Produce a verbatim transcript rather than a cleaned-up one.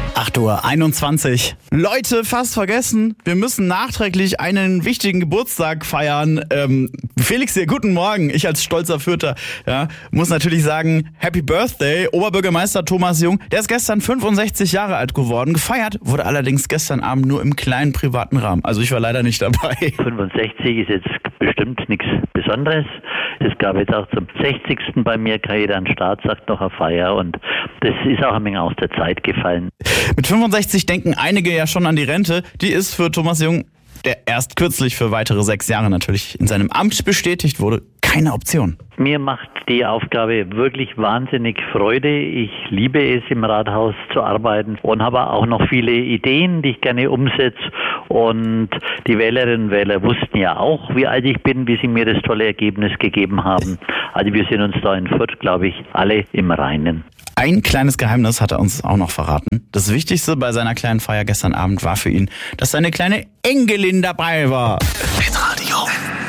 acht Uhr einundzwanzig. Leute, fast vergessen, wir müssen nachträglich einen wichtigen Geburtstag feiern. Ähm, Felix, hier, guten Morgen. Ich als stolzer Fürther ja, muss natürlich sagen, Happy Birthday. Oberbürgermeister Thomas Jung, der ist gestern fünfundsechzig Jahre alt geworden. Gefeiert wurde allerdings gestern Abend nur im kleinen privaten Rahmen. Also ich war leider nicht dabei. fünfundsechzig ist jetzt bestimmt nichts Besonderes. Es gab jetzt auch zum sechzigsten bei mir Karriere an Start, sagt noch eine Feier, und das ist auch ein wenig aus der Zeit gefallen. Mit fünfundsechzig denken einige ja schon an die Rente. Die ist für Thomas Jung, der erst kürzlich für weitere sechs Jahre natürlich in seinem Amt bestätigt wurde, keine Option. Mir macht die Aufgabe wirklich wahnsinnig Freude. Ich liebe es, im Rathaus zu arbeiten und habe auch noch viele Ideen, die ich gerne umsetze. Und die Wählerinnen und Wähler wussten ja auch, wie alt ich bin, wie sie mir das tolle Ergebnis gegeben haben. Also wir sind uns da in Fürth, glaube ich, alle im Reinen. Ein kleines Geheimnis hat er uns auch noch verraten. Das Wichtigste bei seiner kleinen Feier gestern Abend war für ihn, dass seine kleine Enkelin dabei war. Hitradio